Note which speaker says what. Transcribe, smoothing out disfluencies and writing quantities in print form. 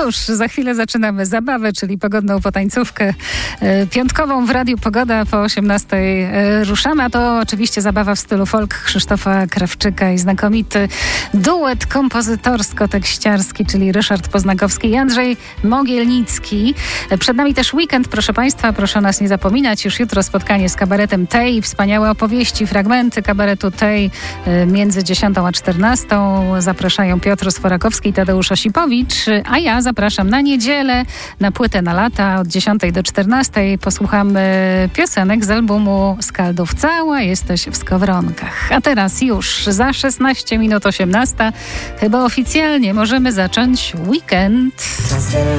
Speaker 1: już za chwilę zaczynamy zabawę, czyli pogodną potańcówkę piątkową w Radiu Pogoda. Po 18 ruszamy, a to oczywiście zabawa w stylu folk Krzysztofa Krawczyka i znakomity duet kompozytorsko-tekściarski, czyli Ryszard Poznakowski i Andrzej Mogielnicki. Przed nami też weekend, proszę Państwa, proszę o nas nie zapominać. Już jutro spotkanie z kabaretem Tej, wspaniałe opowieści, fragmenty kabaretu Tej między 10 a 14. Zapraszają Piotr Sforakowski i Tadeusz Osipowicz, a ja zapraszam na niedzielę na płytę na lata od 10 do 14. Posłuchamy piosenek z albumu Skaldów. Cała jesteś w skowronkach. A teraz już za 16 minut 18 chyba oficjalnie możemy zacząć weekend.